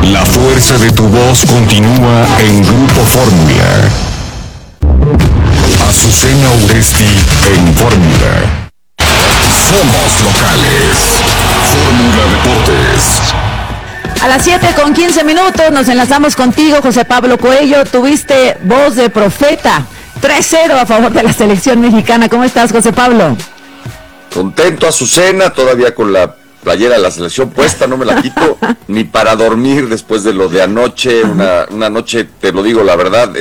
La fuerza de tu voz continúa en Grupo Fórmula. Azucena Uresti en Fórmula. Somos locales. Fórmula Deportes. A las 7:15 nos enlazamos contigo, José Pablo Coello. Tuviste voz de profeta. 3-0 a favor de la selección mexicana. ¿Cómo estás, José Pablo? Contento, Azucena, todavía con la playera de la selección puesta, no me la quito ni para dormir después de lo de anoche. Una noche, te lo digo la verdad,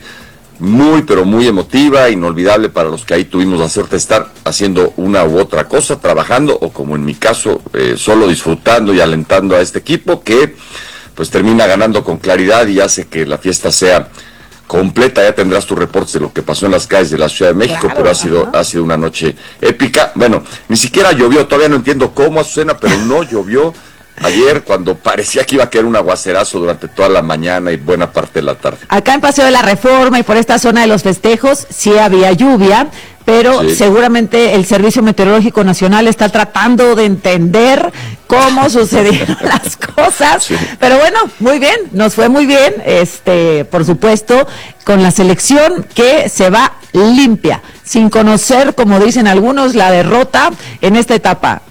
muy pero muy emotiva, inolvidable para los que ahí tuvimos la suerte de estar haciendo una u otra cosa, trabajando o como en mi caso, solo disfrutando y alentando a este equipo que pues termina ganando con claridad y hace que la fiesta sea completa. Ya tendrás tus reportes de lo que pasó en las calles de la Ciudad de México, claro, pero ha sido una noche épica. Bueno, ni siquiera llovió, todavía no entiendo cómo, Azucena, pero no llovió ayer cuando parecía que iba a caer un aguacerazo durante toda la mañana y buena parte de la tarde. Acá en Paseo de la Reforma y por esta zona de los festejos sí había lluvia, pero sí, seguramente el Servicio Meteorológico Nacional está tratando de entender cómo sucedieron las cosas, sí. Pero bueno, muy bien, nos fue muy bien, por supuesto, con la selección que se va limpia, sin conocer, como dicen algunos, la derrota en esta etapa.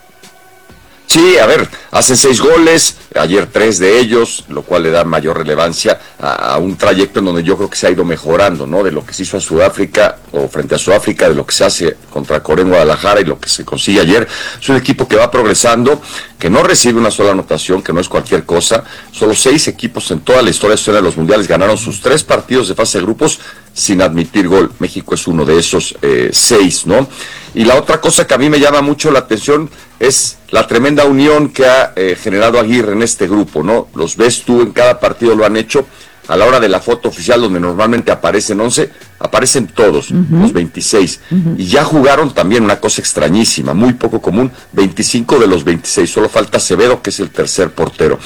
Sí, a ver, hacen 6 goles, ayer 3 de ellos, lo cual le da mayor relevancia a un trayecto en donde yo creo que se ha ido mejorando, ¿no? De lo que se hizo a Sudáfrica, o frente a Sudáfrica, de lo que se hace contra Corea en Guadalajara y lo que se consigue ayer. Es un equipo que va progresando, que no recibe una sola anotación, que no es cualquier cosa. Solo 6 equipos en toda la historia de los mundiales ganaron sus 3 partidos de fase de grupos sin admitir gol. México es uno de esos 6, ¿no? Y la otra cosa que a mí me llama mucho la atención es la tremenda unión que ha generado Aguirre en este grupo, ¿no? Los ves tú, en cada partido lo han hecho. A la hora de la foto oficial, donde normalmente aparecen 11, aparecen todos, los 26. Y ya jugaron también una cosa extrañísima, muy poco común, 25 de los 26. Solo falta Acevedo, que es el tercer portero.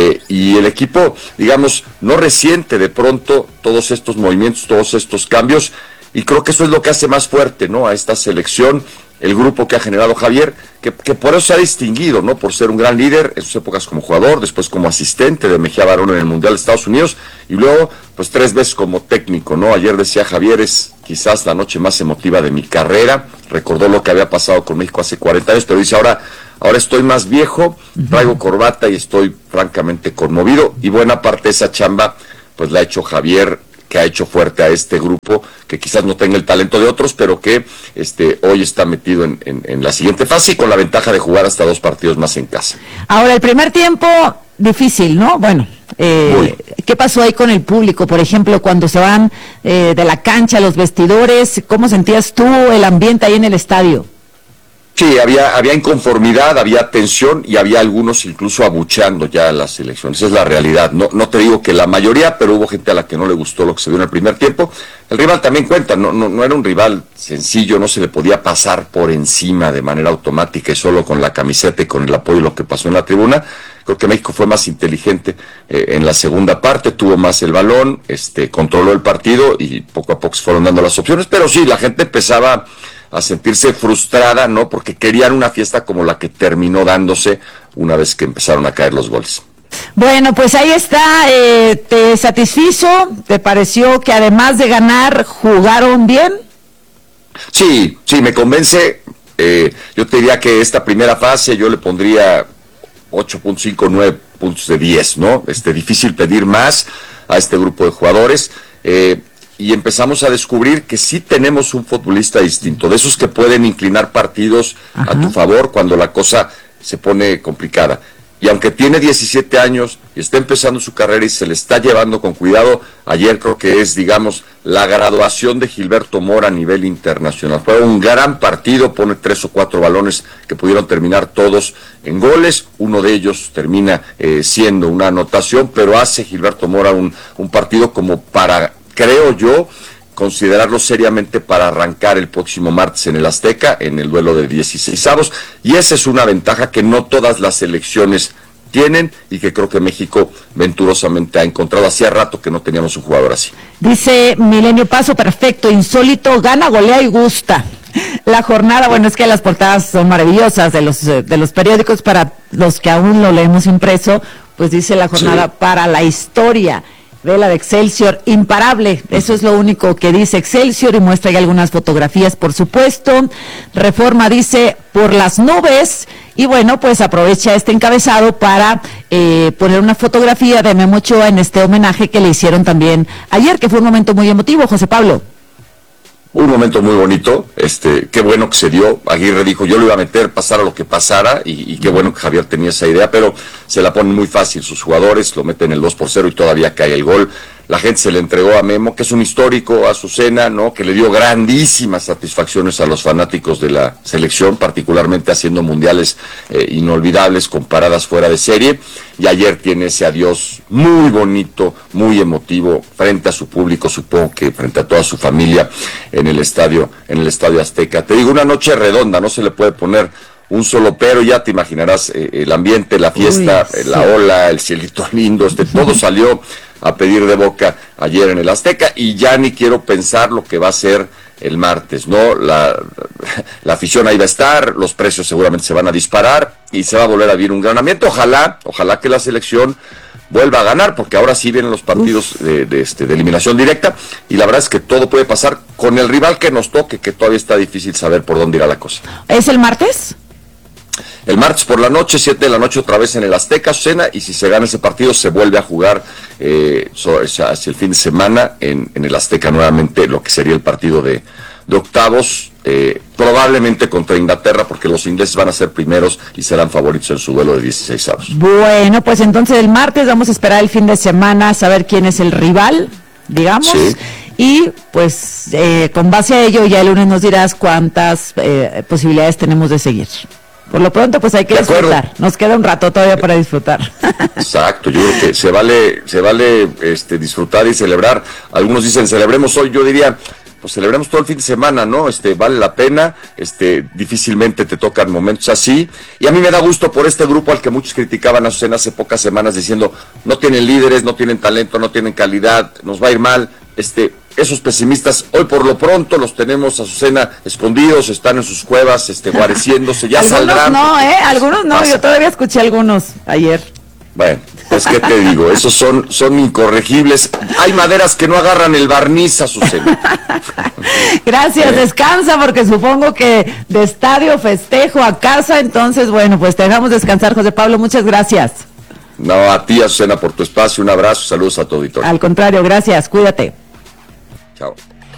Y el equipo, digamos, no resiente de pronto todos estos movimientos, todos estos cambios. Y creo que eso es lo que hace más fuerte, ¿no?, a esta selección, el grupo que ha generado Javier, que por eso se ha distinguido, ¿no?, por ser un gran líder en sus épocas como jugador, después como asistente de Mejía Barón en el Mundial de Estados Unidos, y luego, pues 3 veces como técnico, ¿no? Ayer decía Javier, es quizás la noche más emotiva de mi carrera, recordó lo que había pasado con México hace 40 años, pero dice, ahora estoy más viejo, traigo corbata y estoy francamente conmovido, y buena parte de esa chamba, pues la ha hecho Javier, que ha hecho fuerte a este grupo, que quizás no tenga el talento de otros, pero que hoy está metido en la siguiente fase y con la ventaja de jugar hasta 2 partidos más en casa. Ahora, el primer tiempo, difícil, ¿no? Bueno, ¿qué pasó ahí con el público? Por ejemplo, cuando se van de la cancha a los vestidores, ¿cómo sentías tú el ambiente ahí en el estadio? Sí, había inconformidad, había tensión y había algunos incluso abucheando ya las elecciones. Esa es la realidad. No te digo que la mayoría, pero hubo gente a la que no le gustó lo que se vio en el primer tiempo. El rival también cuenta, no era un rival sencillo, no se le podía pasar por encima de manera automática y solo con la camiseta y con el apoyo de lo que pasó en la tribuna. Creo que México fue más inteligente en la segunda parte, tuvo más el balón, controló el partido y poco a poco se fueron dando las opciones, pero sí, la gente empezaba a sentirse frustrada, ¿no?, porque querían una fiesta como la que terminó dándose una vez que empezaron a caer los goles. Bueno, pues ahí está, ¿te satisfizo? ¿Te pareció que además de ganar, jugaron bien? Sí, me convence. Yo te diría que esta primera fase yo le pondría 8.5, 9 puntos de 10, ¿no? Difícil pedir más a este grupo de jugadores. Y empezamos a descubrir que sí tenemos un futbolista distinto, de esos que pueden inclinar partidos a tu favor cuando la cosa se pone complicada. Y aunque tiene 17 años y está empezando su carrera y se le está llevando con cuidado, ayer creo que es, digamos, la graduación de Gilberto Mora a nivel internacional. Fue un gran partido, pone 3 o 4 balones que pudieron terminar todos en goles, uno de ellos termina siendo una anotación, pero hace Gilberto Mora un partido como para, creo yo, considerarlo seriamente para arrancar el próximo martes en el Azteca, en el duelo de 16avos, y esa es una ventaja que no todas las selecciones tienen y que creo que México venturosamente ha encontrado. Hacía rato que no teníamos un jugador así. Dice Milenio Paso, perfecto, insólito, gana, golea y gusta. La jornada, bueno, es que las portadas son maravillosas de los periódicos para los que aún lo leemos impreso. pues dice la jornada, Sí. para la historia. Ve la de Excelsior, imparable, eso es lo único que dice Excelsior, y muestra ya algunas fotografías, por supuesto. Reforma dice, por las nubes, y bueno, pues aprovecha este encabezado para poner una fotografía de Memo Ochoa en este homenaje que le hicieron también ayer, que fue un momento muy emotivo, José Pablo. Un momento muy bonito, qué bueno que se dio. Aguirre dijo, yo lo iba a meter, pasara lo que pasara, y qué bueno que Javier tenía esa idea, pero se la ponen muy fácil sus jugadores, lo meten el 2-0 y todavía cae el gol. La gente se le entregó a Memo, que es un histórico, a Azucena, ¿no? Que le dio grandísimas satisfacciones a los fanáticos de la selección, particularmente haciendo mundiales inolvidables con paradas fuera de serie. Y ayer tiene ese adiós muy bonito, muy emotivo, frente a su público, supongo que frente a toda su familia en el estadio Azteca. Te digo, una noche redonda, no se le puede poner un solo pero, ya te imaginarás el ambiente, la fiesta, Uy, sí. la ola, el cielito lindo, todo salió a pedir de boca ayer en el Azteca, y ya ni quiero pensar lo que va a ser el martes, ¿no? La afición ahí va a estar, los precios seguramente se van a disparar y se va a volver a vivir un gran ambiente. Ojalá que la selección vuelva a ganar, porque ahora sí vienen los partidos de eliminación directa, y la verdad es que todo puede pasar con el rival que nos toque, que todavía está difícil saber por dónde irá la cosa. ¿Es el martes? El martes por la noche, 7 de la noche, otra vez en el Azteca, Azucena, y si se gana ese partido se vuelve a jugar hacia el fin de semana en el Azteca nuevamente, lo que sería el partido de octavos, probablemente contra Inglaterra, porque los ingleses van a ser primeros y serán favoritos en su duelo de 16avos. Bueno, pues entonces el martes vamos a esperar el fin de semana, saber quién es el rival, digamos. Sí. Y pues con base a ello ya el lunes nos dirás cuántas posibilidades tenemos de seguir. Por lo pronto pues hay que disfrutar, nos queda un rato todavía para disfrutar. Exacto, yo creo que se vale disfrutar y celebrar. Algunos dicen celebremos hoy, yo diría pues celebremos todo el fin de semana, ¿no? Vale la pena, difícilmente te tocan momentos así, y a mí me da gusto por este grupo al que muchos criticaban a Azucena hace pocas semanas diciendo no tienen líderes, no tienen talento, no tienen calidad, nos va a ir mal. Esos pesimistas, hoy por lo pronto los tenemos a Azucena escondidos, están en sus cuevas, guareciéndose, ya algunos saldrán. Algunos no, yo todavía escuché algunos ayer. Bueno, pues qué te digo, esos son incorregibles. Hay maderas que no agarran el barniz, Azucena. Gracias, descansa, porque supongo que de estadio festejo a casa, entonces bueno, pues te dejamos descansar, José Pablo, muchas gracias. No, a ti, Azucena, por tu espacio, un abrazo, saludos a tu auditorio. Al contrario, gracias, cuídate. Chao.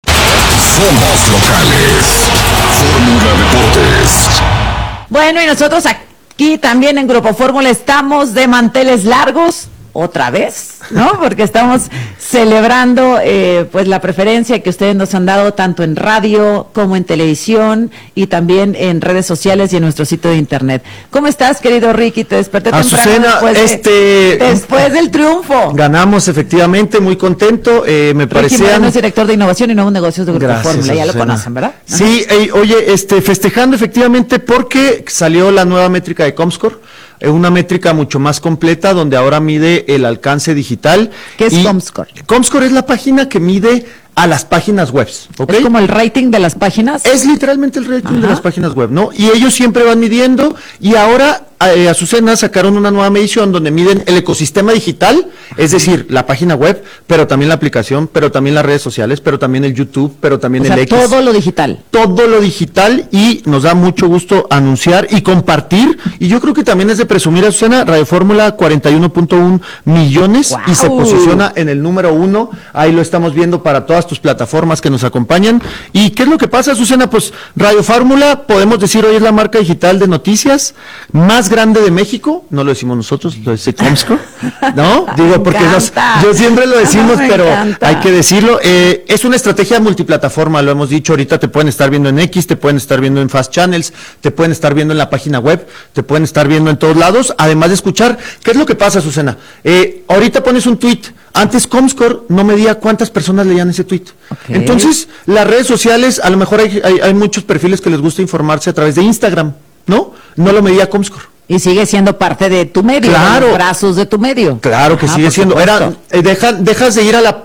Somos locales. Fórmula Deportes. Bueno, y nosotros aquí también en Grupo Fórmula estamos de manteles largos, otra vez, ¿no? Porque estamos celebrando pues la preferencia que ustedes nos han dado tanto en radio como en televisión y también en redes sociales y en nuestro sitio de internet. ¿Cómo estás, querido Ricky? Te desperté Azucena, temprano después del triunfo. Ganamos, efectivamente, muy contento. Me Ricky parecía. Moreno es director de innovación y nuevos negocios de Grupo Gracias, Fórmula, ya lo Azucena. conocen, ¿verdad? Sí, oye, festejando efectivamente porque salió la nueva métrica de Comscore, una métrica mucho más completa donde ahora mide el alcance digital. ¿Qué es Comscore? Comscore es la página que mide a las páginas web, ¿ok? Es como el rating de las páginas. Es literalmente el rating Ajá. de las páginas web, ¿no? Y ellos siempre van midiendo, y ahora Azucena sacaron una nueva medición donde miden el ecosistema digital, es decir, la página web, pero también la aplicación, pero también las redes sociales, pero también el YouTube, pero también O sea, el X. todo lo digital. Todo lo digital, y nos da mucho gusto anunciar y compartir, y yo creo que también es de presumir, Azucena, Radio Fórmula 41.1 millones, ¡Guau! y se posiciona en el número 1, ahí lo estamos viendo para todas tus plataformas que nos acompañan. ¿Y qué es lo que pasa, Azucena? Pues Radio Fórmula, podemos decir hoy es la marca digital de noticias más grande de México, no lo decimos nosotros, lo dice Comscore, ¿no? Digo, porque yo siempre lo decimos, Me pero encanta. hay que decirlo. Es una estrategia multiplataforma, lo hemos dicho, ahorita te pueden estar viendo en X, te pueden estar viendo en Fast Channels, te pueden estar viendo en la página web, te pueden estar viendo en todos lados, además de escuchar. ¿Qué es lo que pasa, Azucena? Ahorita pones un tweet, antes Comscore no medía cuántas personas leían ese tweet. Okay. Entonces, las redes sociales, a lo mejor hay muchos perfiles que les gusta informarse a través de Instagram, ¿no? No lo medía Comscore. Y sigue siendo parte de tu medio, Claro. de los brazos de tu medio. Claro que Ajá, sigue por siendo. supuesto. Dejas de ir al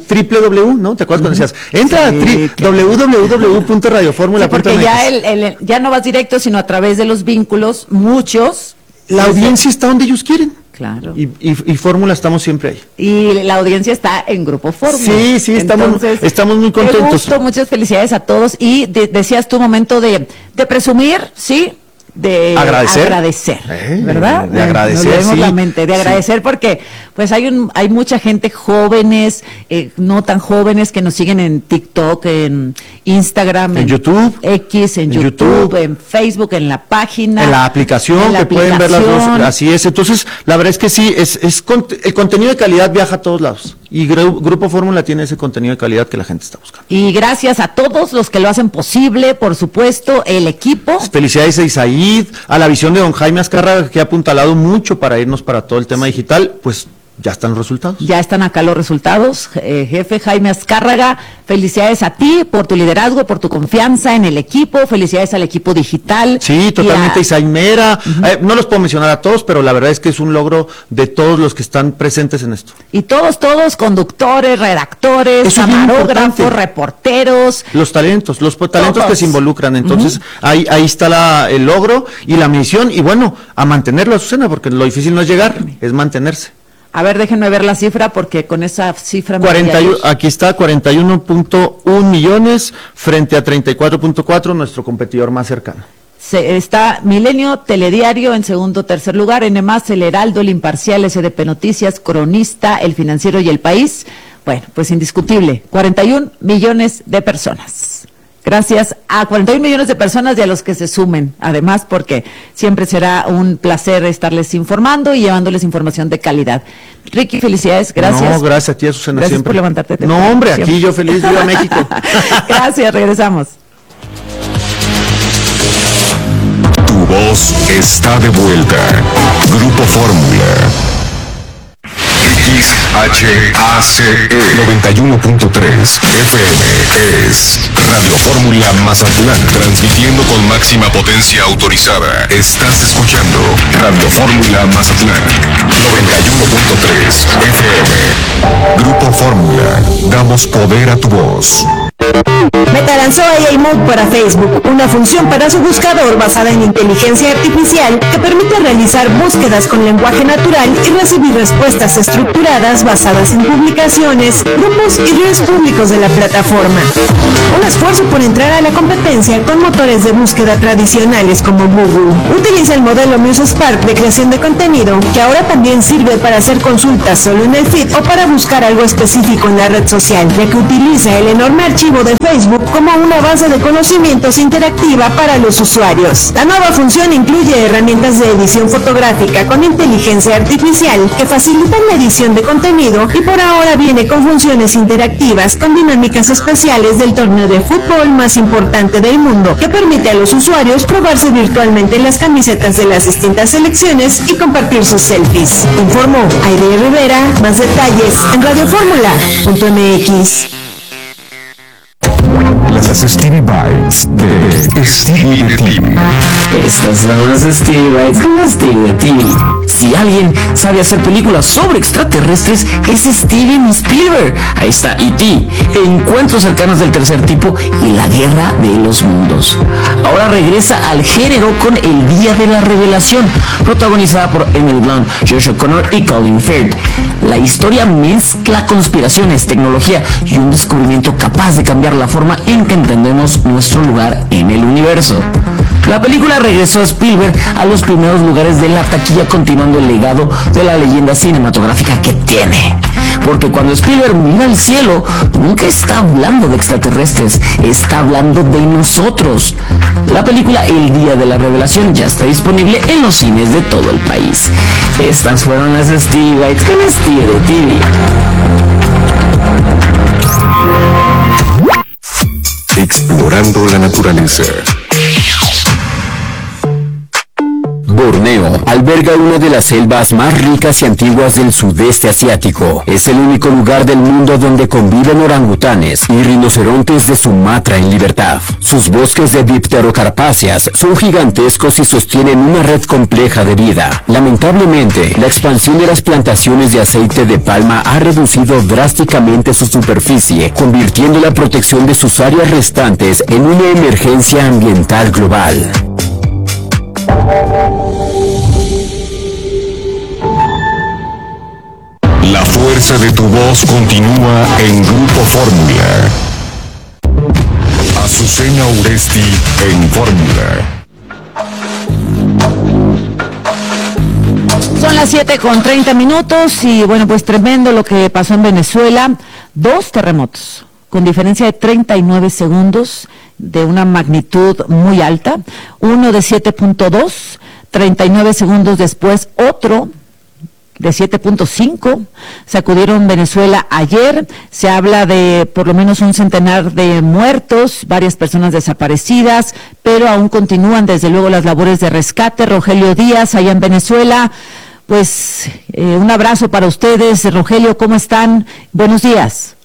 www, ¿no? ¿Te acuerdas cuando decías? Entra Sí, a www.radioformula.mx. Sí, porque ya no vas directo, sino a través de los vínculos, muchos. La audiencia está donde ellos quieren. Claro. Y Fórmula estamos siempre ahí. Y la audiencia está en Grupo Fórmula. Sí, estamos muy contentos. Qué gusto, muchas felicidades a todos. Y decías tu momento de presumir, ¿sí? De agradecer, ¿verdad? De agradecer, nos leemos sí, la mente, de agradecer porque pues hay mucha gente jóvenes, no tan jóvenes que nos siguen en TikTok, en Instagram, en YouTube, X, en YouTube, en Facebook, en la página, en la aplicación que pueden ver las dos, así es. Entonces, la verdad es que sí, el contenido de calidad viaja a todos lados. Y Grupo Fórmula tiene ese contenido de calidad que la gente está buscando. Y gracias a todos los que lo hacen posible, por supuesto, el equipo. Felicidades a Isaíd, a la visión de don Jaime Azcárraga, que ha apuntalado mucho para irnos para todo el tema digital, pues ya están los resultados. Ya están acá los resultados. Jefe Jaime Azcárraga, felicidades a ti por tu liderazgo, por tu confianza en el equipo, felicidades al equipo digital. Sí, totalmente, Isaíd Mera, no los puedo mencionar a todos, pero la verdad es que es un logro de todos los que están presentes en esto. Y todos, conductores, redactores, camarógrafos, reporteros. Los talentos que se involucran, entonces ahí está el logro y la misión, y bueno, a mantenerlo, Azucena, porque lo difícil no es llegar, es mantenerse. A ver, déjenme ver la cifra, porque con esa cifra... Aquí está, 41.1 millones frente a 34.4, nuestro competidor más cercano. Está Milenio, Telediario en segundo, tercer lugar, N+, El Heraldo, El Imparcial, SDP Noticias, Cronista, El Financiero y El País. Bueno, pues indiscutible, 41 millones de personas. Gracias a 41 millones de personas y a los que se sumen, además, porque siempre será un placer estarles informando y llevándoles información de calidad. Ricky, felicidades, gracias. No, gracias a ti, Azucena, gracias siempre. Por levantarte. No, hombre, aquí yo feliz, viva México. Gracias, regresamos. Tu voz está de vuelta. Grupo Fórmula. XHACE 91.3 FM es Radio Fórmula Mazatlán, transmitiendo con máxima potencia autorizada. Estás escuchando Radio Fórmula Mazatlán 91.3 FM. Grupo Fórmula, damos poder a tu voz. Meta lanzó AI Mode para Facebook, una función para su buscador basada en inteligencia artificial que permite realizar búsquedas con lenguaje natural y recibir respuestas estructuradas basadas en publicaciones, grupos y redes públicos de la plataforma. Un esfuerzo por entrar a la competencia con motores de búsqueda tradicionales como Google. Utiliza el modelo MuseSpark de creación de contenido, que ahora también sirve para hacer consultas solo en el feed o para buscar algo específico en la red social, ya que utiliza el enorme archivo de Facebook como una base de conocimientos interactiva para los usuarios. La nueva función incluye herramientas de edición fotográfica con inteligencia artificial que facilitan la edición de contenido y por ahora viene con funciones interactivas con dinámicas especiales del torneo de fútbol más importante del mundo, que permite a los usuarios probarse virtualmente las camisetas de las distintas selecciones y compartir sus selfies. Informó Aide Rivera. Más detalles en radiofórmula.mx. Las Stevie Bites de Stevie de TV. Estas son las Stevie Bites con Stevie de TV. Si alguien sabe hacer películas sobre extraterrestres, es Steven Spielberg. Ahí está E.T., Encuentros cercanos del tercer tipo y La Guerra de los Mundos. Ahora regresa al género con El Día de la Revelación, protagonizada por Emily Blunt, Josh O'Connor y Colin Firth. La historia mezcla conspiraciones, tecnología y un descubrimiento capaz de cambiar la forma en que entendemos nuestro lugar en el universo. La película regresó a Spielberg a los primeros lugares de la taquilla, continuando el legado de la leyenda cinematográfica que tiene. Porque cuando Spielberg mira al cielo, nunca está hablando de extraterrestres, está hablando de nosotros. La película El Día de la Revelación ya está disponible en los cines de todo el país. Estas fueron las Stevie Bites con Stevie de TV. Explorando la naturaleza. Borneo alberga una de las selvas más ricas y antiguas del sudeste asiático. Es el único lugar del mundo donde conviven orangutanes y rinocerontes de Sumatra en libertad. Sus bosques de dipterocarpáceas son gigantescos y sostienen una red compleja de vida. Lamentablemente, la expansión de las plantaciones de aceite de palma ha reducido drásticamente su superficie, convirtiendo la protección de sus áreas restantes en una emergencia ambiental global. alcance de tu voz continúa en Grupo Fórmula. Azucena Uresti en Fórmula. Son las 7:30 y bueno, pues tremendo lo que pasó en Venezuela. 2 terremotos con diferencia de 39 segundos de una magnitud muy alta. Uno de 7.2, 39 segundos después otro de 7.5 sacudieron Venezuela ayer. Se habla de por lo menos un centenar de muertos, varias personas desaparecidas, pero aún continúan desde luego las labores de rescate. Rogelio Díaz, allá en Venezuela, pues un abrazo para ustedes. Rogelio, ¿cómo están? Buenos días.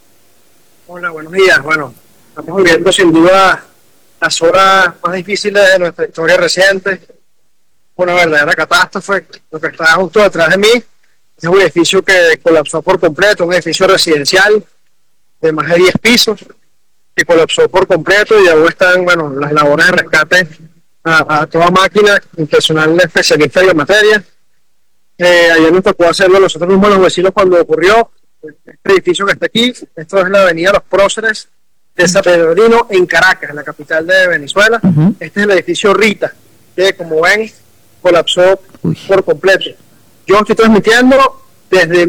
Hola, buenos días. Bueno, estamos viviendo sin duda las horas más difíciles de nuestra historia reciente. Una verdadera catástrofe. Lo que está justo detrás de mí es un edificio que colapsó por completo, un edificio residencial de más de 10 pisos que colapsó por completo, y aún están, bueno, las labores de rescate a toda máquina, un personal especialista en la materia. Ayer nos tocó hacerlo nosotros mismos los vecinos cuando ocurrió. Este edificio que está aquí, esto es la avenida Los Próceres de San Bernardino en Caracas, en la capital de Venezuela. Este es el edificio Rita, que como ven colapsó por completo. Yo estoy transmitiendo desde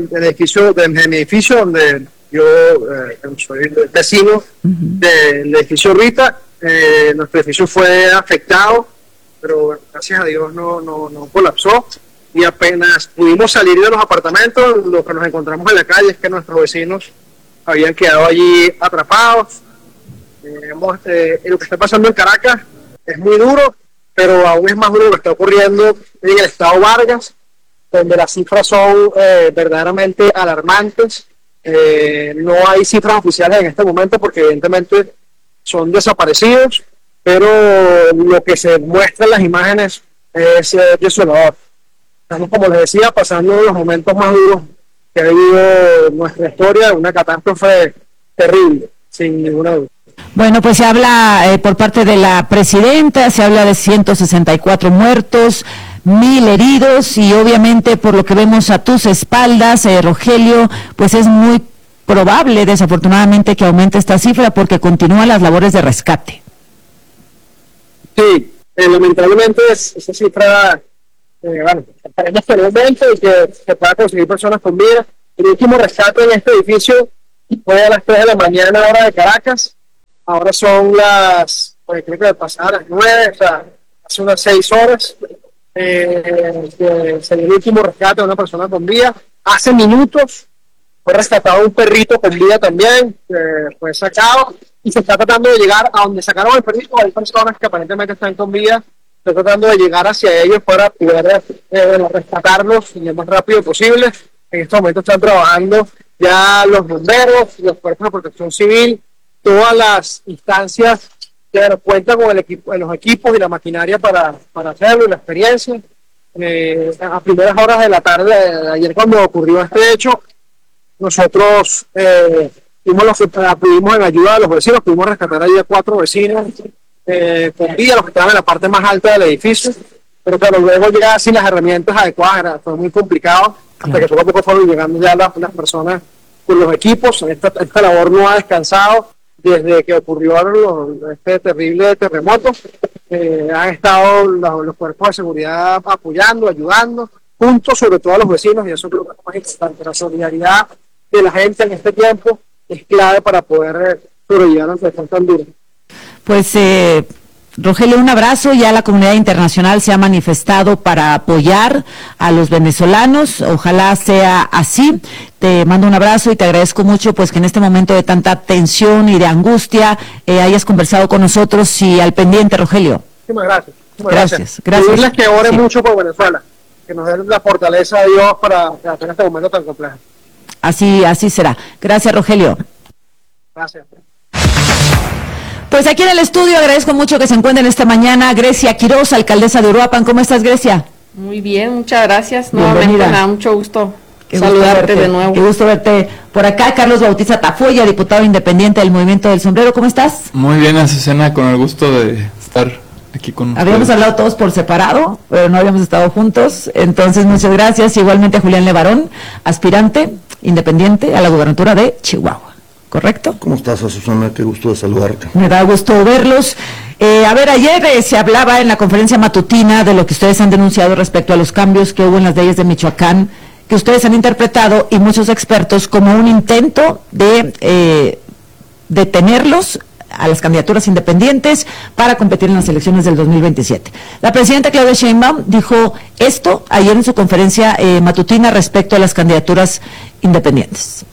mi edificio donde yo soy vecino del edificio Rita. Nuestro edificio fue afectado, pero gracias a Dios no colapsó, y apenas pudimos salir de los apartamentos, lo que nos encontramos en la calle es que nuestros vecinos habían quedado allí atrapados. Lo que está pasando en Caracas es muy duro, pero aún es más duro lo que está ocurriendo en el estado Vargas, donde las cifras son verdaderamente alarmantes. No hay cifras oficiales en este momento porque evidentemente son desaparecidos, pero lo que se muestra en las imágenes es desolador. Estamos, como les decía, pasando los momentos más duros que ha vivido nuestra historia, una catástrofe terrible, sin ninguna duda. Bueno, pues se habla por parte de la presidenta, se habla de 164 muertos, 1,000 heridos, y obviamente por lo que vemos a tus espaldas, Rogelio, pues es muy probable, desafortunadamente, que aumente esta cifra porque continúan las labores de rescate. Sí, lamentablemente esa cifra, bueno, esperemos que no aumente y que se pueda conseguir personas con vida. El último rescate en este edificio fue a las 3 de la mañana, hora de Caracas. Ahora son creo que pasadas las 9, o sea, hace unas 6 horas. Es el último rescate de una persona con vida. Hace minutos fue rescatado un perrito con vida también, fue sacado, y se está tratando de llegar a donde sacaron el perrito. Hay personas que aparentemente están con vida, está tratando de llegar hacia ellos para poder rescatarlos lo más rápido posible. En estos momentos están trabajando ya los bomberos, los cuerpos de protección civil, todas las instancias que cuentan con los equipos y la maquinaria para hacerlo, y la experiencia. A primeras horas de la tarde de ayer, cuando ocurrió este hecho, nosotros pudimos en ayuda de los vecinos, pudimos rescatar allí a 4 vecinos con vida, los que estaban en la parte más alta del edificio, pero claro, luego ya sin las herramientas adecuadas fue muy complicado, hasta que poco a poco fueron llegando ya las personas con los equipos. Esta labor no ha descansado desde que ocurrió este terrible terremoto. Han estado los cuerpos de seguridad apoyando, ayudando, juntos, sobre todo a los vecinos, y eso creo que es más importante. La solidaridad de la gente en este tiempo es clave para poder sobrellevar una situación tan dura. Pues Rogelio, un abrazo. Ya la comunidad internacional se ha manifestado para apoyar a los venezolanos. Ojalá sea así. Te mando un abrazo y te agradezco mucho pues que en este momento de tanta tensión y de angustia hayas conversado con nosotros y al pendiente, Rogelio. Muchísimas gracias. Gracias. Pedirles que oren mucho por Venezuela, que nos den la fortaleza de Dios para hacer este momento tan complejo. Así será. Gracias, Rogelio. Gracias. Pues aquí en el estudio agradezco mucho que se encuentren esta mañana Grecia Quiroz, alcaldesa de Uruapan. ¿Cómo estás, Grecia? Muy bien, muchas gracias. Bienvenida. Nuevamente, me da mucho gusto saludarte de nuevo. Qué gusto verte por acá. Carlos Bautista Tafoya, diputado independiente del Movimiento del Sombrero. ¿Cómo estás? Muy bien, Azucena, con el gusto de estar aquí con Habíamos ustedes. hablado todos por separado, pero no habíamos estado juntos. Entonces, muchas gracias. Igualmente a Julián Levarón, aspirante independiente a la gubernatura de Chihuahua. ¿Correcto? ¿Cómo estás, Susana? Qué gusto de saludarte. Me da gusto verlos. A ver, ayer se hablaba en la conferencia matutina de lo que ustedes han denunciado respecto a los cambios que hubo en las leyes de Michoacán, que ustedes han interpretado y muchos expertos como un intento de detenerlos a las candidaturas independientes para competir en las elecciones del 2027. La presidenta Claudia Sheinbaum dijo esto ayer en su conferencia matutina respecto a las candidaturas independientes.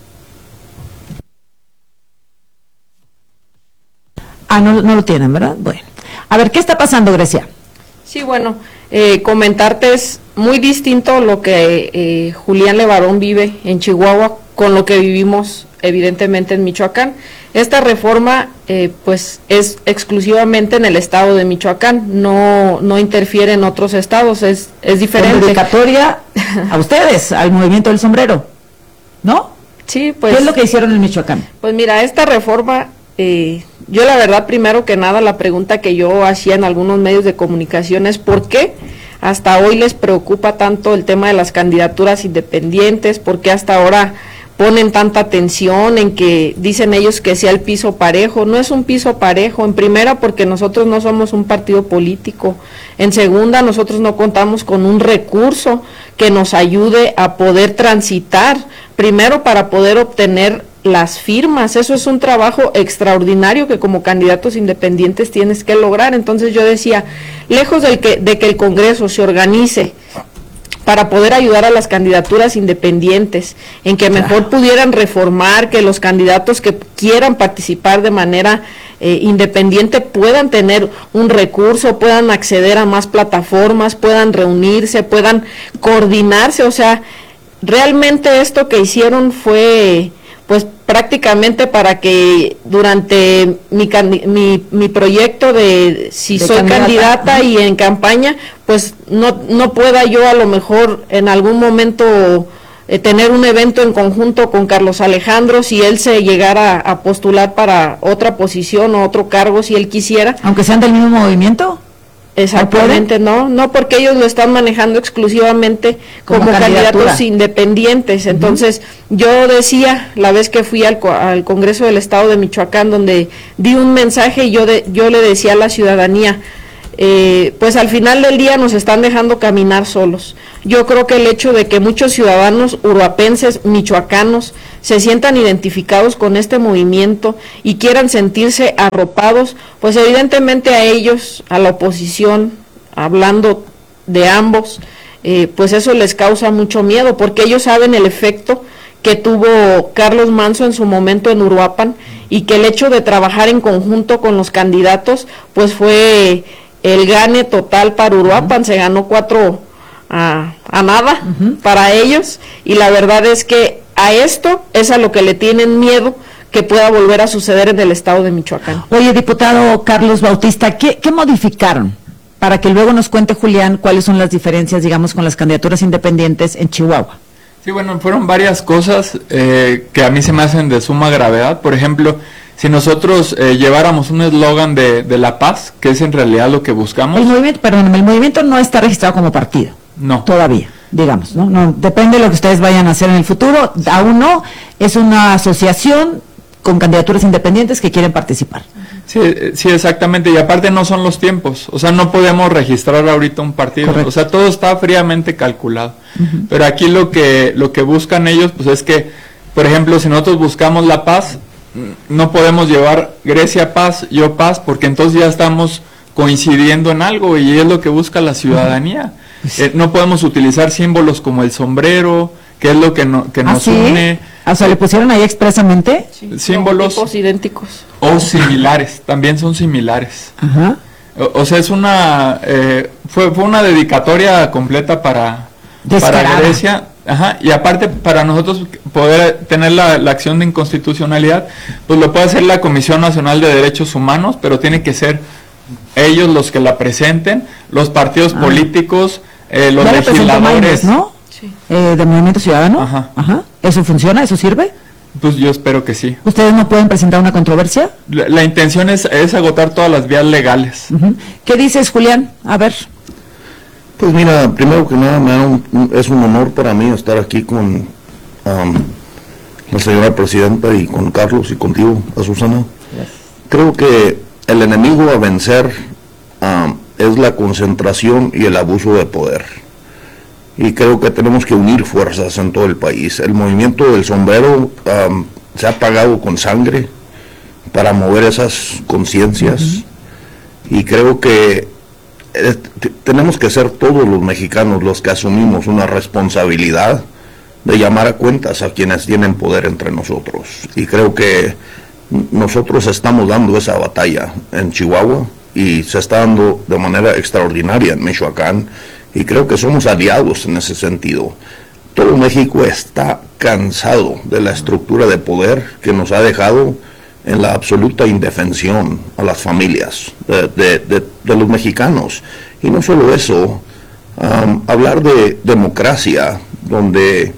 No lo tienen, ¿verdad? Bueno. A ver, ¿qué está pasando, Grecia? Sí, bueno, comentarte es muy distinto lo que Julián Levarón vive en Chihuahua con lo que vivimos evidentemente en Michoacán. Esta reforma pues es exclusivamente en el estado de Michoacán, no interfiere en otros estados, es diferente. Con dedicatoria a ustedes, al movimiento del sombrero, ¿no? Sí, pues. ¿Qué es lo que hicieron en Michoacán? Pues mira, esta reforma, yo la verdad, primero que nada, la pregunta que yo hacía en algunos medios de comunicación es ¿por qué hasta hoy les preocupa tanto el tema de las candidaturas independientes? ¿Por qué hasta ahora ponen tanta atención en que dicen ellos que sea el piso parejo? No es un piso parejo, en primera porque nosotros no somos un partido político, en segunda nosotros no contamos con un recurso que nos ayude a poder transitar, primero para poder obtener las firmas. Eso es un trabajo extraordinario que como candidatos independientes tienes que lograr. Entonces yo decía, lejos de que el Congreso se organice para poder ayudar a las candidaturas independientes, en que mejor pudieran reformar, que los candidatos que quieran participar de manera independiente puedan tener un recurso, puedan acceder a más plataformas, puedan reunirse, puedan coordinarse. O sea, realmente esto que hicieron fue pues prácticamente para que durante mi proyecto de si soy candidata y en campaña, pues no pueda yo a lo mejor en algún momento tener un evento en conjunto con Carlos Alejandro si él se llegara a postular para otra posición o otro cargo si él quisiera. Aunque sean del mismo movimiento. Exactamente, no porque ellos lo están manejando exclusivamente como candidatos independientes. Entonces, yo decía, la vez que fui al Congreso del Estado de Michoacán, donde di un mensaje y yo le decía a la ciudadanía, pues al final del día nos están dejando caminar solos. Yo creo que el hecho de que muchos ciudadanos uruapenses, michoacanos, se sientan identificados con este movimiento y quieran sentirse arropados, pues evidentemente a ellos, a la oposición, hablando de ambos, pues eso les causa mucho miedo, porque ellos saben el efecto que tuvo Carlos Manzo en su momento en Uruapan, y que el hecho de trabajar en conjunto con los candidatos, pues fue el gane total para Uruapan. Se ganó 4 a nada para ellos, y la verdad es que a esto es a lo que le tienen miedo que pueda volver a suceder en el estado de Michoacán. Oye, diputado Carlos Bautista, ¿qué modificaron? Para que luego nos cuente Julián cuáles son las diferencias, digamos, con las candidaturas independientes en Chihuahua. Sí, bueno, fueron varias cosas que a mí se me hacen de suma gravedad. Por ejemplo, si nosotros lleváramos un eslogan de la paz, que es en realidad lo que buscamos. El movimiento no está registrado como partido. No. Todavía, digamos, ¿no? No, depende de lo que ustedes vayan a hacer en el futuro. Aún no, es una asociación con candidaturas independientes que quieren participar. Sí, exactamente, y aparte no son los tiempos, o sea, no podemos registrar ahorita un partido. Correcto. O sea, todo está fríamente calculado. Pero aquí lo que buscan ellos, pues es que, por ejemplo, si nosotros buscamos la paz, no podemos llevar Grecia paz, yo paz, porque entonces ya estamos coincidiendo en algo, y es lo que busca la ciudadanía. No podemos utilizar símbolos como el sombrero, que es lo que nos une. O sea, ¿le pusieron ahí expresamente? Sí, símbolos tipos idénticos. O similares, también son similares. Ajá. O sea, es una fue una dedicatoria completa para Grecia. Ajá, y aparte para nosotros poder tener la acción de inconstitucionalidad, pues lo puede hacer la Comisión Nacional de Derechos Humanos, pero tiene que ser ellos los que la presenten, los partidos políticos, los legisladores, Maynes, ¿no? Sí. ¿De Movimiento Ciudadano? Ajá. ¿Eso funciona? ¿Eso sirve? Pues yo espero que sí. ¿Ustedes no pueden presentar una controversia? La intención es agotar todas las vías legales. ¿Qué dices, Julián? A ver. Pues mira, primero que nada es un honor para mí estar aquí con la señora presidenta y con Carlos y contigo, Azucena. Creo que el enemigo a vencer es la concentración y el abuso de poder. Y creo que tenemos que unir fuerzas en todo el país. El movimiento del sombrero se ha pagado con sangre para mover esas conciencias. Y creo que tenemos que ser todos los mexicanos los que asumimos una responsabilidad de llamar a cuentas a quienes tienen poder entre nosotros. Y creo que nosotros estamos dando esa batalla en Chihuahua y se está dando de manera extraordinaria en Michoacán. Y creo que somos aliados en ese sentido. Todo México está cansado de la estructura de poder que nos ha dejado en la absoluta indefensión a las familias de los mexicanos. Y no solo eso, hablar de democracia, donde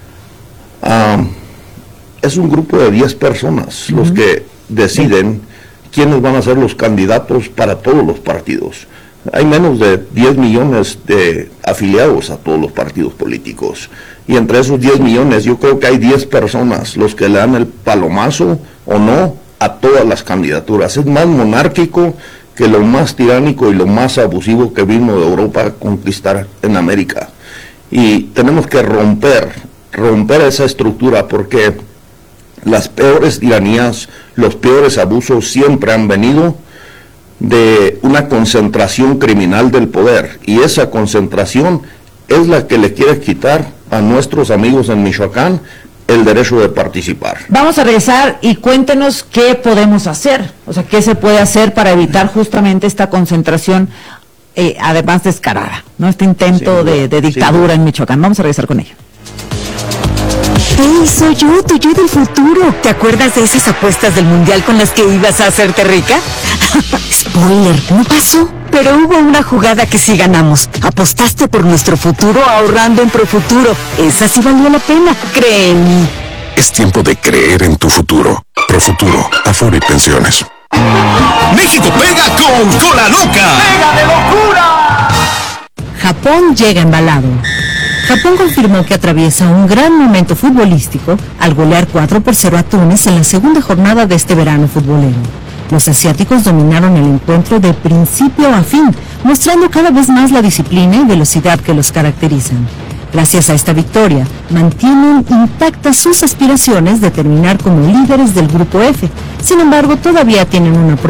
es un grupo de 10 personas los que deciden quiénes van a ser los candidatos para todos los partidos. Hay menos de 10 millones de afiliados a todos los partidos políticos. Y entre esos 10 millones yo creo que hay 10 personas los que le dan el palomazo o no a todas las candidaturas. Es más monárquico que lo más tiránico y lo más abusivo que vino de Europa a conquistar en América. Y tenemos que romper esa estructura, porque las peores tiranías, los peores abusos siempre han venido de una concentración criminal del poder, y esa concentración es la que le quiere quitar a nuestros amigos en Michoacán el derecho de participar. Vamos a regresar y cuéntenos qué podemos hacer, o sea, qué se puede hacer para evitar justamente esta concentración, además descarada, ¿no? Este intento de dictadura en Michoacán. Vamos a regresar con ello. ¡Hey, soy yo, tu yo del futuro! ¿Te acuerdas de esas apuestas del mundial con las que ibas a hacerte rica? Spoiler, no pasó. Pero hubo una jugada que sí ganamos. Apostaste por nuestro futuro ahorrando en Profuturo. Esa sí valió la pena, cree en mí. Es tiempo de creer en tu futuro. Profuturo, Afore y Pensiones. México pega con Cola Loca. ¡Pega de locura! Japón llega embalado. Japón confirmó que atraviesa un gran momento futbolístico al golear 4-0 a Túnez en la segunda jornada de este verano futbolero. Los asiáticos dominaron el encuentro de principio a fin, mostrando cada vez más la disciplina y velocidad que los caracterizan. Gracias a esta victoria, mantienen intactas sus aspiraciones de terminar como líderes del Grupo F. Sin embargo, todavía tienen una